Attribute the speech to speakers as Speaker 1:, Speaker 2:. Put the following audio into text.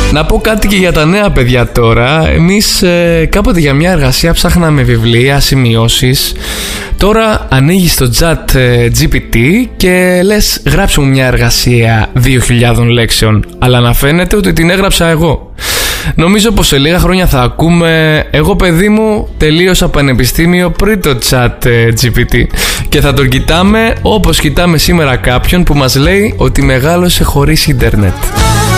Speaker 1: Να πω κάτι και για τα νέα παιδιά τώρα. Εμείς κάποτε για μια εργασία ψάχναμε βιβλία, σημειώσεις. Τώρα ανοίγεις το chat GPT και λες γράψε μου μια εργασία 2.000 λέξεων, αλλά να φαίνεται ότι την έγραψα εγώ. Νομίζω πως σε λίγα χρόνια θα ακούμε εγώ παιδί μου τελείωσα πανεπιστήμιο πριν το chat GPT και θα τον κοιτάμε όπως κοιτάμε σήμερα κάποιον που μας λέει ότι μεγάλωσε χωρίς ίντερνετ.